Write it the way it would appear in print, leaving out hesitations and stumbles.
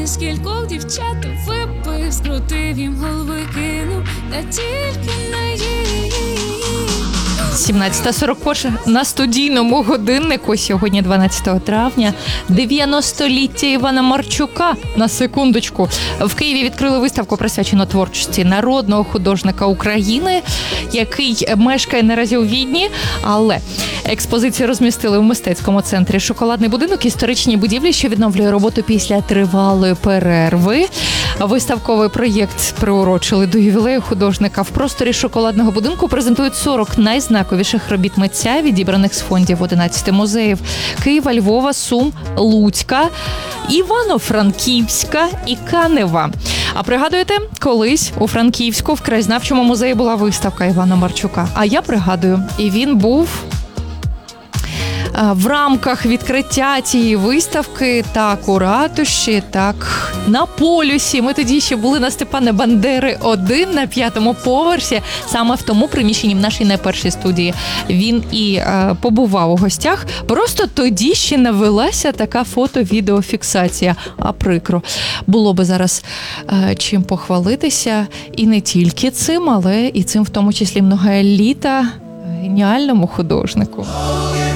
скількох дівчат випив, скрутив їм голови, кинув, та тільки не її. 17:41 на студійному годиннику. Сьогодні 12 травня. 90-ліття Івана Марчука. На секундочку. В Києві відкрили виставку, присвячену творчості народного художника України, який мешкає наразі у Відні, але експозицію розмістили в мистецькому центрі «Шоколадний будинок», історичній будівлі, що відновлює роботу після тривалої перерви. Виставковий проєкт приурочили до ювілею художника. В просторі «Шоколадного будинку» презентують 40 найзнаковіших робіт митця, відібраних з фондів 11 музеїв Києва, Львова, Сум, Луцька, Івано-Франківська і Канева. А пригадуєте, колись у Франківську в краєзнавчому музеї була виставка Івана Марчука. А я пригадую, і він був в рамках відкриття цієї виставки так у ратуші, так на полюсі. Ми тоді ще були на Степана Бандери 1 на 5-му поверсі. Саме в тому приміщенні в нашій найпершій студії він і побував у гостях. Просто тоді ще не велася така фото-відеофіксація. А прикро. Було би зараз чим похвалитися. І не тільки цим, але і цим в тому числі многоліта геніальному художнику.